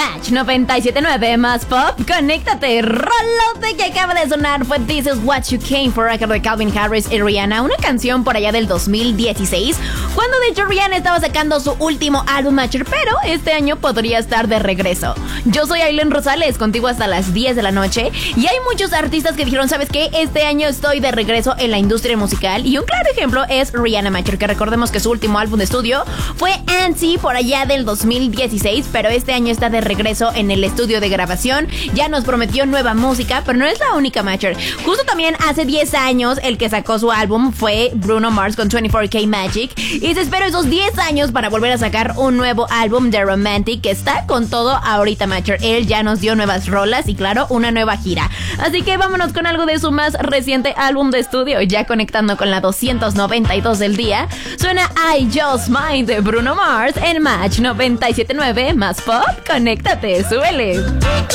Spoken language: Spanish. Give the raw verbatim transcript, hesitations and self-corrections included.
Match noventa y siete punto nueve más pop, conéctate. Rolote que acaba de sonar fue This Is What You Came For, a cargo de Calvin Harris y Rihanna, una canción por allá del dos mil dieciséis, cuando de hecho Rihanna estaba sacando su último álbum Matcher, pero este año podría estar de regreso. Yo soy Aileen Rosales, contigo hasta las diez de la noche, y hay muchos artistas que dijeron, ¿sabes qué? Este año estoy de regreso en la industria musical, y un claro ejemplo es Rihanna Matcher, que recordemos que su último álbum de estudio fue Antsy por allá del dos mil dieciséis, pero este año está de regreso en el estudio de grabación. Ya nos prometió nueva música, pero no es la única Matcher. Justo también hace diez años el que sacó su álbum fue Bruno Mars con veinticuatro K Magic, y se esperó esos diez años para volver a sacar un nuevo álbum de Romantic, que está con todo ahorita Matcher. Él ya nos dio nuevas rolas y claro, una nueva gira. Así que vámonos con algo de su más reciente álbum de estudio, ya conectando con la doscientos noventa y dos del día. Suena I Just Might de Bruno Mars en Match noventa y siete punto nueve más pop. Conéctate, súbele.